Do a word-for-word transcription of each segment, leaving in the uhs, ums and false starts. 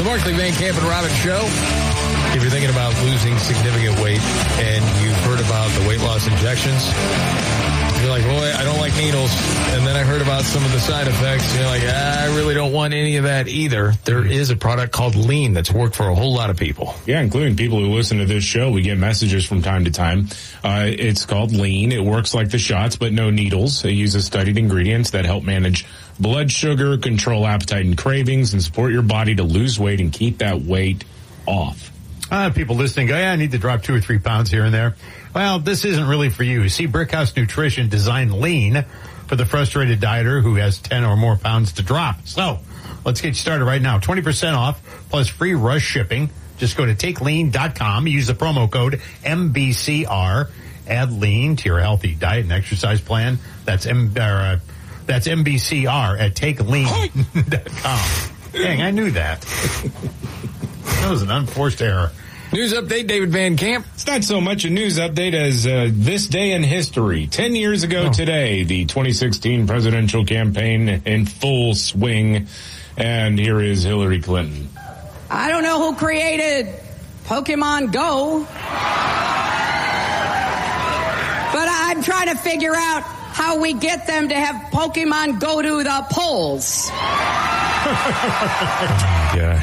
The Markley, Van Camp, and Robbins Show. If you're thinking about losing significant weight and you've heard about the weight loss injections, you're like, boy, I don't like needles. And then I heard about some of the side effects. And you're like, ah, I really don't want any of that either. There is a product called Lean that's worked for a whole lot of people. Yeah, including people who listen to this show. We get messages from time to time. Uh, it's called Lean. It works like the shots, but no needles. It uses studied ingredients that help manage blood sugar, control appetite and cravings, and support your body to lose weight and keep that weight off. Uh, people listening go, yeah, I need to drop two or three pounds here and there. Well, this isn't really for you. See, Brickhouse Nutrition designed Lean for the frustrated dieter who has ten or more pounds to drop. So let's get you started right now. twenty percent off plus free rush shipping. Just go to take lean dot com. Use the promo code M B C R. Add Lean to your healthy diet and exercise plan. That's M, uh, that's M B C R at take lean dot com. Dang, I knew that. That was an unforced error. News update, David Van Camp. It's not so much a news update as uh, this day in history. Ten years ago oh. today, the twenty sixteen presidential campaign in full swing. And here is Hillary Clinton. I don't know who created Pokemon Go, but I'm trying to figure out how we get them to have Pokemon go to the polls. Yeah.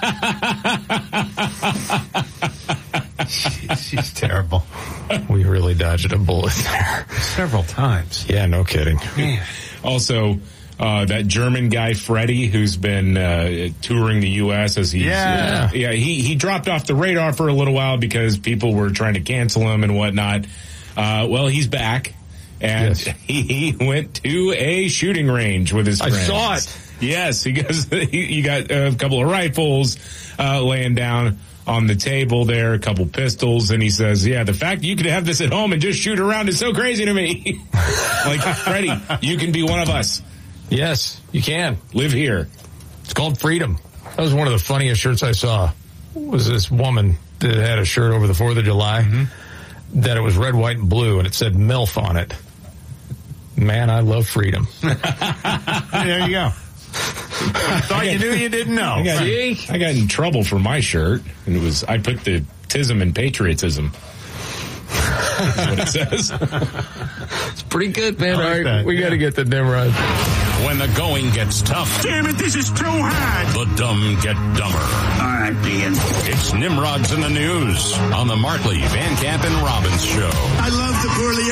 she's, she's terrible. We really dodged a bullet there. Several times. Yeah, no kidding. Man. Also, uh, that German guy, Freddie, who's been uh, touring the U S as he's... Yeah. Uh, yeah, he, he dropped off the radar for a little while because people were trying to cancel him and whatnot. Uh, well, he's back. And yes. he went to a shooting range with his friends. I saw it. Yes, he goes. You got a couple of rifles uh, laying down on the table there, a couple pistols, and he says, "Yeah, the fact you could have this at home and just shoot around is so crazy to me." Like, Freddie, you can be one of us. Yes, you can live here. It's called freedom. That was one of the funniest shirts I saw. Was this woman that had a shirt over the Fourth of July mm-hmm. that it was red, white, and blue, and it said MILF on it. Man, I love freedom. There you go. Thought you knew you didn't know. I got, See? I got in trouble for my shirt, and it was I put the tism in patriotism. That's what it says. It's pretty good, man. Like All right, that, we yeah. got to get the Nimrod. When the going gets tough. Damn it, this is too hard. The dumb get dumber. All right, Dean. It's Nimrod's in the News on the Markley, Van Camp, and Robbins Show. I love the poorly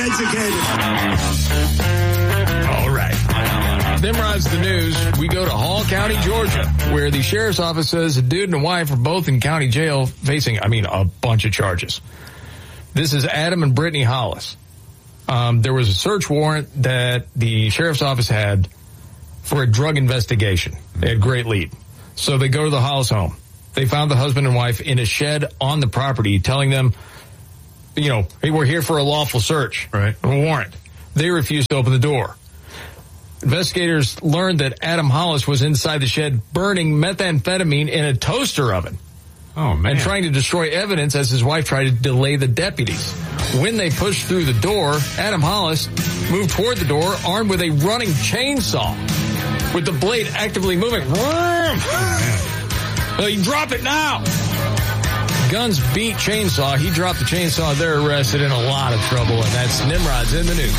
educated. All right. Nimrod's the News. We go to Hall County, Georgia, where the sheriff's office says a dude and a wife are both in county jail facing, I mean, a bunch of charges. This is Adam and Brittany Hollis. Um, there was a search warrant that the sheriff's office had for a drug investigation. They had great lead. So they go to the Hollis home. They found the husband and wife in a shed on the property telling them, you know, hey, we're here for a lawful search. Right. A warrant. They refused to open the door. Investigators learned that Adam Hollis was inside the shed burning methamphetamine in a toaster oven. Oh, man. And trying to destroy evidence as his wife tried to delay the deputies. When they pushed through the door, Adam Hollis moved toward the door armed with a running chainsaw with the blade actively moving. Oh, you drop it now. Guns beat chainsaw. He dropped the chainsaw. They're arrested, in a lot of trouble, and that's Nimrod's in the News.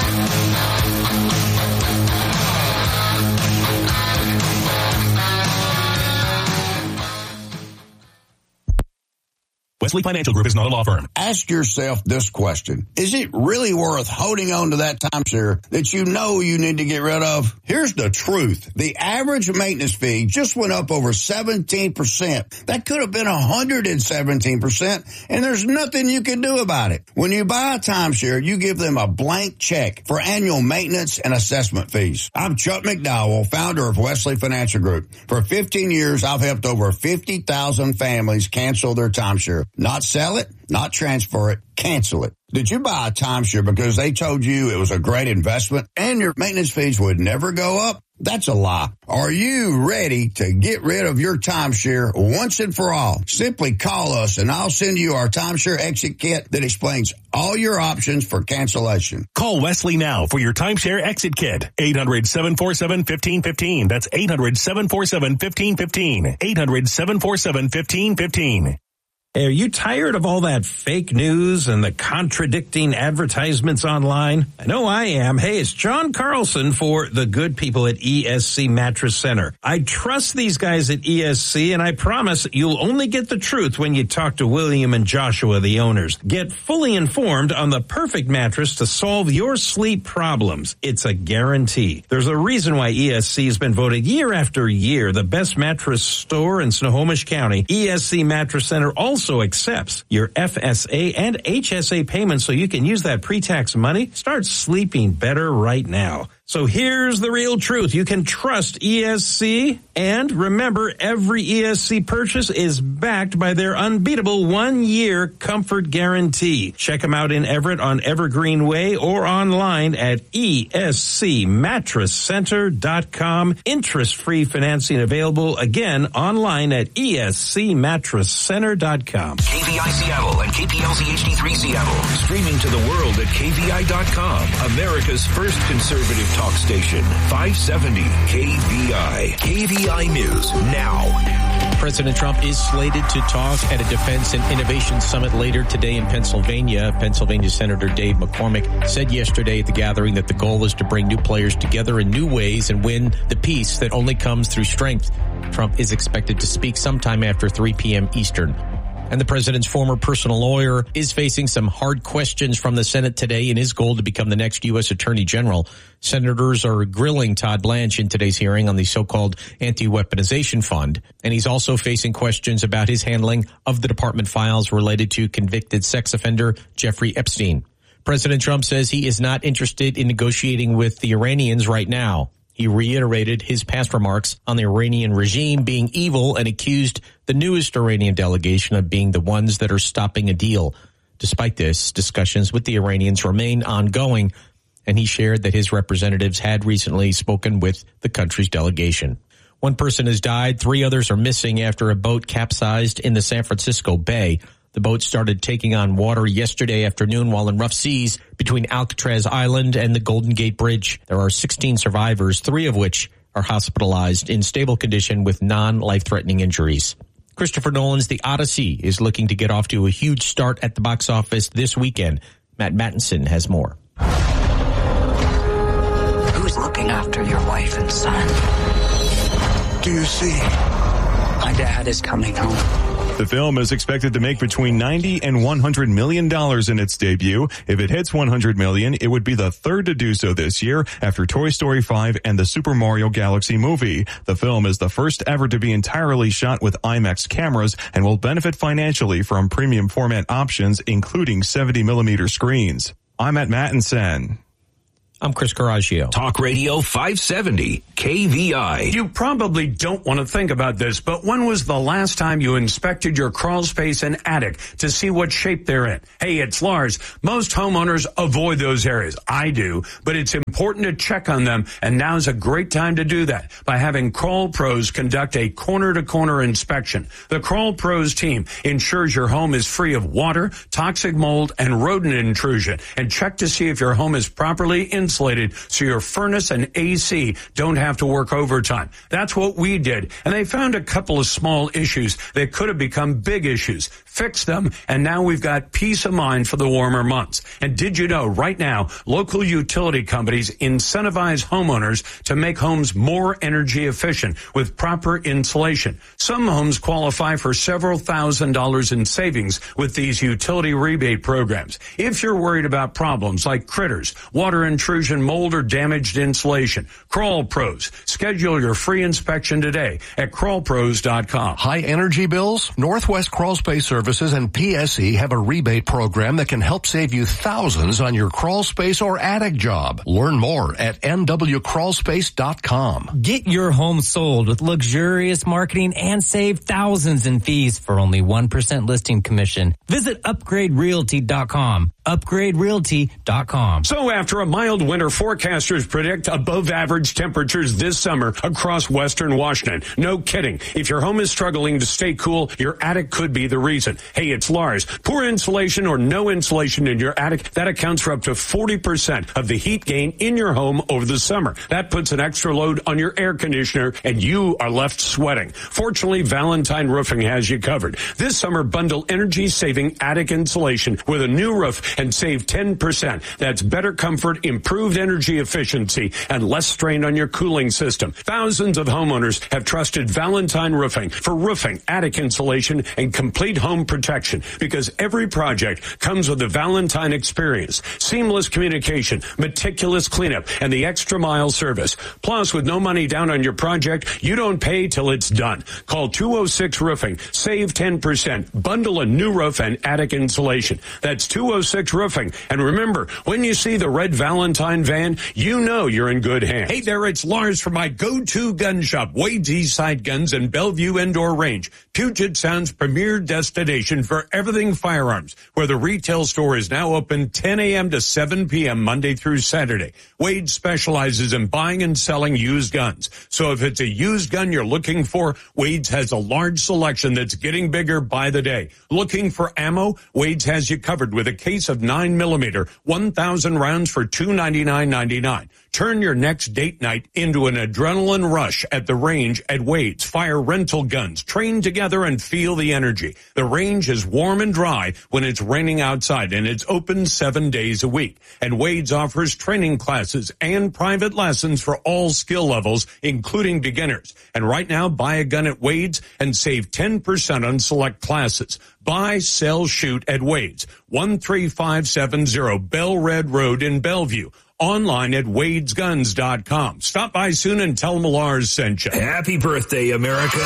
Wesley Financial Group is not a law firm. Ask yourself this question. Is it really worth holding on to that timeshare that you know you need to get rid of? Here's the truth. The average maintenance fee just went up over seventeen percent. That could have been one hundred seventeen percent, and there's nothing you can do about it. When you buy a timeshare, you give them a blank check for annual maintenance and assessment fees. I'm Chuck McDowell, founder of Wesley Financial Group. For fifteen years, I've helped over fifty thousand families cancel their timeshare. Not sell it, not transfer it, cancel it. Did you buy a timeshare because they told you it was a great investment and your maintenance fees would never go up? That's a lie. Are you ready to get rid of your timeshare once and for all? Simply call us and I'll send you our timeshare exit kit that explains all your options for cancellation. Call Wesley now for your timeshare exit kit. eight hundred, seven four seven, one five one five. That's eight hundred, seven four seven, one five one five. eight hundred, seven four seven, one five one five. Hey, are you tired of all that fake news and the contradicting advertisements online? I know I am. Hey, it's John Carlson for the good people at E S C Mattress Center. I trust these guys at E S C, and I promise you'll only get the truth when you talk to William and Joshua, the owners. Get fully informed on the perfect mattress to solve your sleep problems. It's a guarantee. There's a reason why E S C has been voted year after year the best mattress store in Snohomish County. E S C Mattress Center also Also accepts your F S A and H S A payments so you can use that pre-tax money. Start sleeping better right now. So here's the real truth. You can trust E S C, and remember, every E S C purchase is backed by their unbeatable one-year comfort guarantee. Check them out in Everett on Evergreen Way or online at E S C mattress center dot com. Interest-free financing available, again, online at E S C mattress center dot com. K V I Seattle and K P L Z H D three Seattle. Streaming to the world at K V I dot com. America's first conservative talk station. five seventy K V I. K V I News now. President Trump is slated to talk at a defense and innovation summit later today in Pennsylvania. Pennsylvania Senator Dave McCormick said yesterday at the gathering that the goal is to bring new players together in new ways and win the peace that only comes through strength. Trump is expected to speak sometime after three p.m. Eastern. And the president's former personal lawyer is facing some hard questions from the Senate today in his goal to become the next U S Attorney General. Senators are grilling Todd Blanche in today's hearing on the so-called anti-weaponization fund. And he's also facing questions about his handling of the department files related to convicted sex offender Jeffrey Epstein. President Trump says he is not interested in negotiating with the Iranians right now. He reiterated his past remarks on the Iranian regime being evil and accused the newest Iranian delegation of being the ones that are stopping a deal. Despite this, discussions with the Iranians remain ongoing, and he shared that his representatives had recently spoken with the country's delegation. One person has died. Three others are missing after a boat capsized in the San Francisco Bay. The boat started taking on water yesterday afternoon while in rough seas between Alcatraz Island and the Golden Gate Bridge. There are sixteen survivors, three of which are hospitalized in stable condition with non-life-threatening injuries. Christopher Nolan's The Odyssey is looking to get off to a huge start at the box office this weekend. Matt Mattinson has more. Who's looking after your wife and son? Do you see? My dad is coming home. The film is expected to make between ninety and one hundred million dollars in its debut. If it hits one hundred million dollars, it would be the third to do so this year after Toy Story five and the Super Mario Galaxy movie. The film is the first ever to be entirely shot with IMAX cameras and will benefit financially from premium format options, including seventy millimeter screens. I'm Matt Mattinson. I'm Chris Coraggio. Talk Radio five seventy K V I. You probably don't want to think about this, but when was the last time you inspected your crawl space and attic to see what shape they're in? Hey, it's Lars. Most homeowners avoid those areas. I do, but it's important to check on them, and now's a great time to do that by having Crawl Pros conduct a corner-to-corner inspection. The Crawl Pros team ensures your home is free of water, toxic mold, and rodent intrusion, and check to see if your home is properly insulated. Insulated so your furnace and A C don't have to work overtime. That's what we did, and they found a couple of small issues that could have become big issues. Fixed them, and now we've got peace of mind for the warmer months. And did you know right now, local utility companies incentivize homeowners to make homes more energy efficient with proper insulation. Some homes qualify for several thousand dollars in savings with these utility rebate programs. If you're worried about problems like critters, water intrusion, mold, or damaged insulation, Crawl Pros. Schedule your free inspection today at crawl pros dot com. High energy bills? Northwest Crawl Space Services and P S E have a rebate program that can help save you thousands on your crawl space or attic job. Learn more at n w crawl space dot com. Get your home sold with luxurious marketing and save thousands in fees for only one percent listing commission. Visit upgrade realty dot com. upgrade realty dot com. So after a mild winter, forecasters predict above average temperatures this summer across western Washington. No kidding. If your home is struggling to stay cool, your attic could be the reason. Hey, it's Lars. Poor insulation or no insulation in your attic, that accounts for up to forty percent of the heat gain in your home over the summer. That puts an extra load on your air conditioner and you are left sweating. Fortunately, Valentine Roofing has you covered. This summer, bundle energy-saving attic insulation with a new roof and save ten percent. That's better comfort, improved energy efficiency, and less strain on your cooling system. Thousands of homeowners have trusted Valentine Roofing for roofing, attic insulation, and complete home protection because every project comes with the Valentine experience, seamless communication, meticulous cleanup, and the extra mile service. Plus, with no money down on your project, you don't pay till it's done. Call two oh six Roofing. Save ten percent. Bundle a new roof and attic insulation. That's two oh six Roofing. And remember, when you see the red Valentine van, you know you're in good hands. Hey there, it's Lars from my go-to gun shop, Wade's Eastside Guns and Bellevue Indoor Range, Puget Sound's premier destination for everything firearms, where the retail store is now open ten a.m. to seven p.m. Monday through Saturday. Wade specializes in buying and selling used guns. So if it's a used gun you're looking for, Wade's has a large selection that's getting bigger by the day. Looking for ammo? Wade's has you covered with a case of nine millimeter, one thousand rounds for two hundred ninety-nine ninety-nine. Turn your next date night into an adrenaline rush at the range at Wade's. Fire rental guns. Train together and feel the energy. The range is warm and dry when it's raining outside, and it's open seven days a week. And Wade's offers training classes and private lessons for all skill levels, including beginners. And right now, buy a gun at Wade's and save ten percent on select classes. Buy, sell, shoot at Wade's. one three five seven zero Bell Red Road in Bellevue. Online at wades guns dot com. Stop by soon and tell them Lars sent you. Happy birthday, America.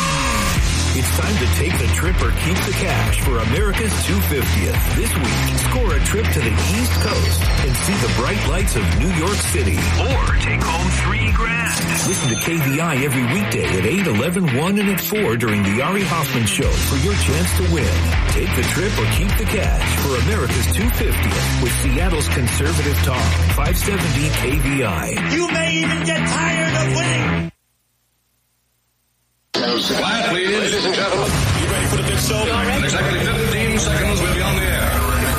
It's time to take the trip or keep the cash for America's two hundred fiftieth. This week, score a trip to the East Coast and see the bright lights of New York City. Or take home three grand. Listen to K V I every weekday at eight, eleven, one, and at four during the Ari Hoffman Show for your chance to win. Take the trip or keep the cash for America's two hundred fiftieth with Seattle's Conservative Talk, five seventy K V I. You may even get tired of winning. Quiet, please. Ladies and gentlemen, you ready for the big show? In exactly fifteen seconds, we'll be on the air.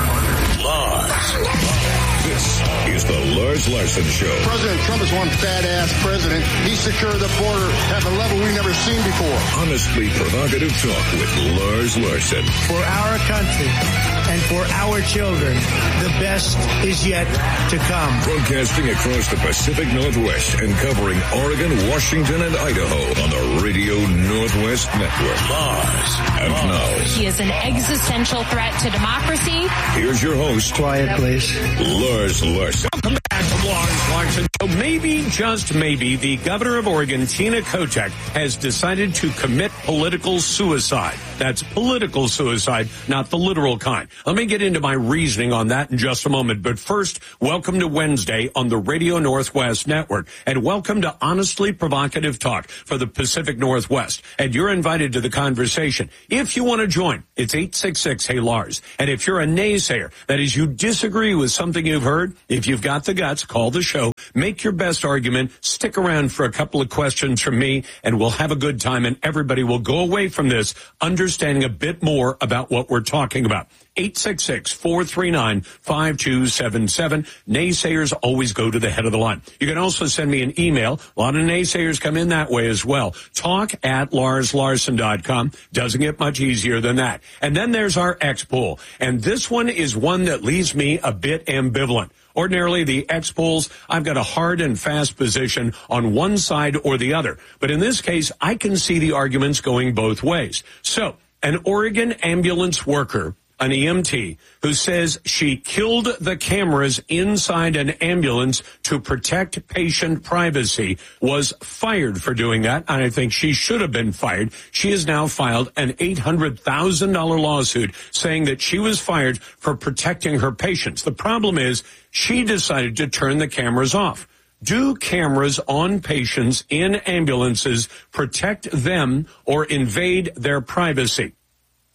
Lars. This is the Lars Larson Show. President Trump is one badass president. He secured the border at a level we've never seen before. Honestly provocative talk with Lars Larson. For our country and for our children, the best is yet to come. Broadcasting across the Pacific Northwest and covering Oregon, Washington, and Idaho on the Radio Northwest Network. Lars. And now. He is an existential threat to democracy. Here's your host. Quiet, please. Lars Larson. Welcome back to Lars Larson. So maybe, just maybe, the governor of Oregon, Tina Kotek, has decided to commit political suicide. That's political suicide, not the literal kind. Let me get into my reasoning on that in just a moment. But first, welcome to Wednesday on the Radio Northwest Network. And welcome to Honestly Provocative Talk for the Pacific Northwest. And you're invited to the conversation. If you want to join, it's eight six six, hey Lars. And if you're a naysayer, that is, you disagree with something you've heard, if you've got the guts, call the show, make your best argument, stick around for a couple of questions from me, and we'll have a good time, and everybody will go away from this understanding a bit more about what we're talking about. eight six six, four three nine, five two seven seven. Naysayers always go to the head of the line. You can also send me an email. A lot of naysayers come in that way as well. Talk at lars larson dot com. Doesn't get much easier than that. And then there's our X poll. And this one is one that leaves me a bit ambivalent. Ordinarily, the X polls, I've got a hard and fast position on one side or the other. But in this case, I can see the arguments going both ways. So, an Oregon ambulance worker, an E M T, who says she killed the cameras inside an ambulance to protect patient privacy, was fired for doing that, and I think she should have been fired. She has now filed an eight hundred thousand dollars lawsuit saying that she was fired for protecting her patients. The problem is she decided to turn the cameras off. Do cameras on patients in ambulances protect them or invade their privacy?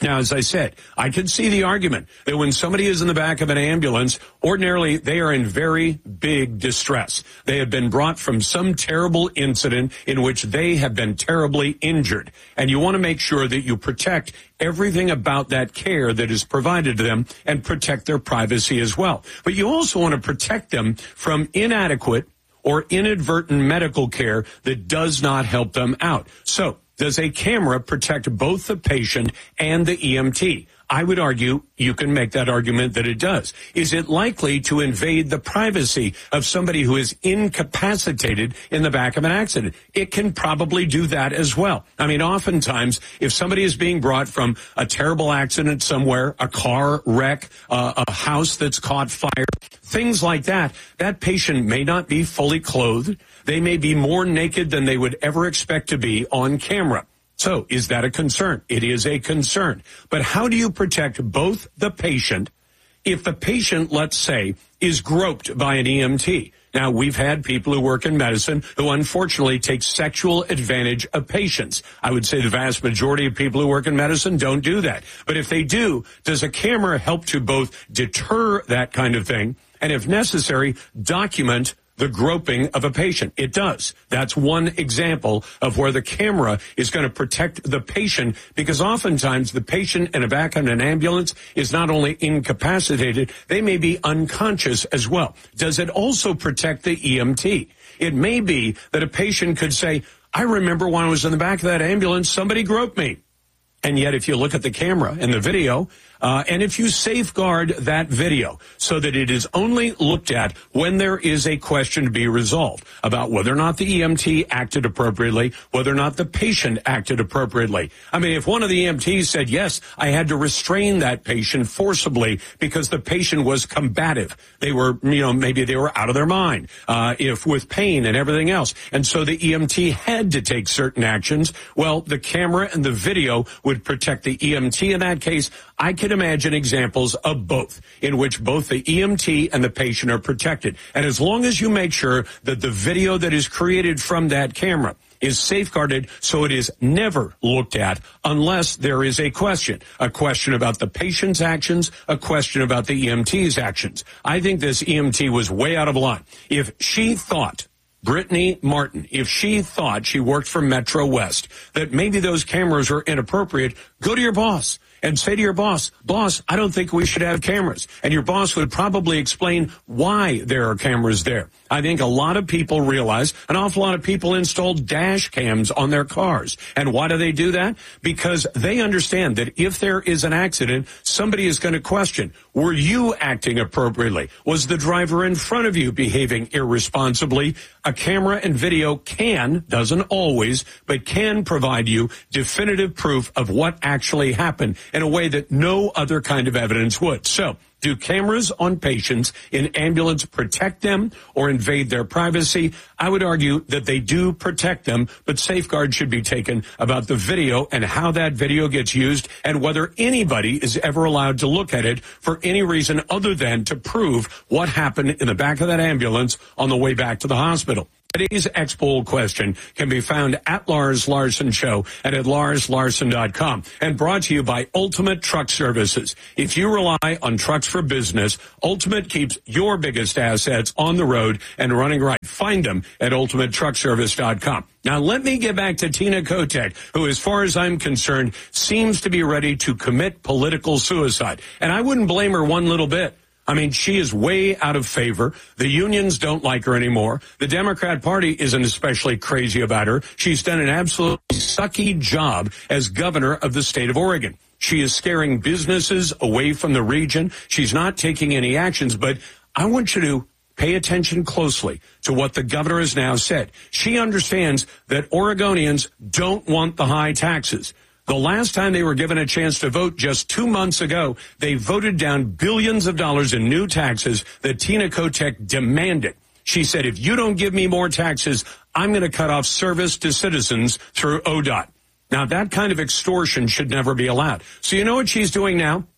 Now, as I said, I can see the argument that when somebody is in the back of an ambulance, ordinarily they are in very big distress. They have been brought from some terrible incident in which they have been terribly injured. And you want to make sure that you protect everything about that care that is provided to them and protect their privacy as well. But you also want to protect them from inadequate or inadvertent medical care that does not help them out. So, does a camera protect both the patient and the E M T? I would argue you can make that argument that it does. Is it likely to invade the privacy of somebody who is incapacitated in the back of an accident? It can probably do that as well. I mean, oftentimes, if somebody is being brought from a terrible accident somewhere, a car wreck, uh, a house that's caught fire, things like that, that patient may not be fully clothed. They may be more naked than they would ever expect to be on camera. So, is that a concern? It is a concern. But how do you protect both the patient if the patient, let's say, is groped by an E M T? Now, we've had people who work in medicine who unfortunately take sexual advantage of patients. I would say the vast majority of people who work in medicine don't do that. But if they do, does a camera help to both deter that kind of thing and, if necessary, document the groping of a patient? It does. That's one example of where the camera is going to protect the patient, because oftentimes the patient in the back of an ambulance is not only incapacitated, they may be unconscious as well. Does it also protect the E M T? It may be that a patient could say, I remember when I was in the back of that ambulance, somebody groped me. And yet, if you look at the camera and the video, uh, and if you safeguard that video so that it is only looked at when there is a question to be resolved about whether or not the E M T acted appropriately, whether or not the patient acted appropriately. I mean, if one of the E M Ts said, yes, I had to restrain that patient forcibly because the patient was combative. They were, you know, maybe they were out of their mind, uh, if with pain and everything else. And so the E M T had to take certain actions. Well, the camera and the video would protect the E M T in that case. I can imagine examples of both, in which both the E M T and the patient are protected. And as long as you make sure that the video that is created from that camera is safeguarded so it is never looked at unless there is a question, a question about the patient's actions, a question about the E M T's actions. I think this E M T was way out of line. If she thought, Brittany Martin, if she thought she worked for Metro West, that maybe those cameras were inappropriate, go to your boss and say to your boss, boss, I don't think we should have cameras. And your boss would probably explain why there are cameras there. I think a lot of people realize an awful lot of people install dash cams on their cars. And why do they do that? Because they understand that if there is an accident, somebody is going to question, were you acting appropriately? Was the driver in front of you behaving irresponsibly? A camera and video can, doesn't always, but can provide you definitive proof of what actually happened in a way that no other kind of evidence would. So, do cameras on patients in ambulance protect them or invade their privacy? I would argue that they do protect them, but safeguards should be taken about the video and how that video gets used and whether anybody is ever allowed to look at it for any reason other than to prove what happened in the back of that ambulance on the way back to the hospital. Today's X-Poll question can be found at Lars Larson Show and at lars larson dot com and brought to you by Ultimate Truck Services. If you rely on trucks for business, Ultimate keeps your biggest assets on the road and running right. Find them at ultimate truck service dot com. Now, let me get back to Tina Kotek, who, as far as I'm concerned, seems to be ready to commit political suicide. And I wouldn't blame her one little bit. I mean, she is way out of favor. The unions don't like her anymore. The Democrat Party isn't especially crazy about her. She's done an absolutely sucky job as governor of the state of Oregon. She is scaring businesses away from the region. She's not taking any actions, but I want you to pay attention closely to what the governor has now said. She understands that Oregonians don't want the high taxes. The last time they were given a chance to vote just two months ago, they voted down billions of dollars in new taxes that Tina Kotek demanded. She said, if you don't give me more taxes, I'm going to cut off service to citizens through O D O T. Now, that kind of extortion should never be allowed. So you know what she's doing now?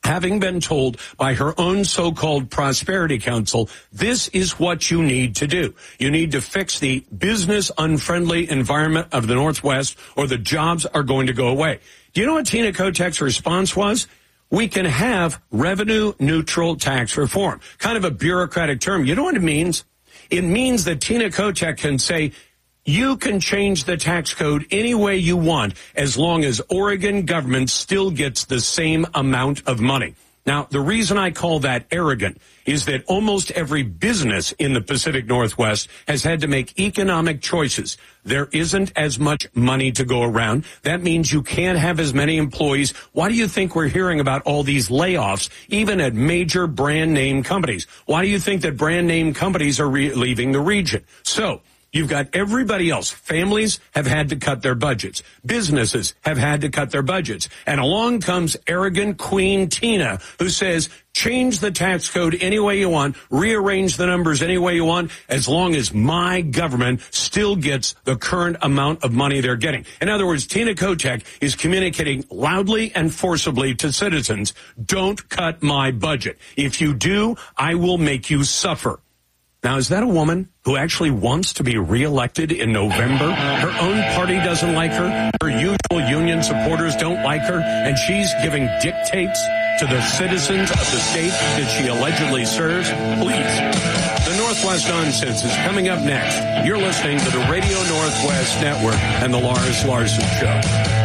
having been told by her own so-called Prosperity Council, this is what you need to do. You need to fix the business unfriendly environment of the Northwest, or the jobs are going to go away. Do you know what Tina Kotek's response was? We can have revenue neutral tax reform. Kind of a bureaucratic term. You know what it means? It means that Tina Kotek can say, you can change the tax code any way you want as long as Oregon government still gets the same amount of money. Now, the reason I call that arrogant is that almost every business in the Pacific Northwest has had to make economic choices. There isn't as much money to go around. That means you can't have as many employees. Why do you think we're hearing about all these layoffs, even at major brand name companies? Why do you think that brand name companies are re- leaving the region? So, you've got everybody else. Families have had to cut their budgets. Businesses have had to cut their budgets. And along comes arrogant Queen Tina, who says, change the tax code any way you want, rearrange the numbers any way you want, as long as my government still gets the current amount of money they're getting. In other words, Tina Kotek is communicating loudly and forcibly to citizens, don't cut my budget. If you do, I will make you suffer. Now, is that a woman who actually wants to be reelected in November? Her own party doesn't like her. Her usual union supporters don't like her. And she's giving dictates to the citizens of the state that she allegedly serves? Please. The Northwest Nonsense is coming up next. You're listening to the Radio Northwest Network and the Lars Larson Show.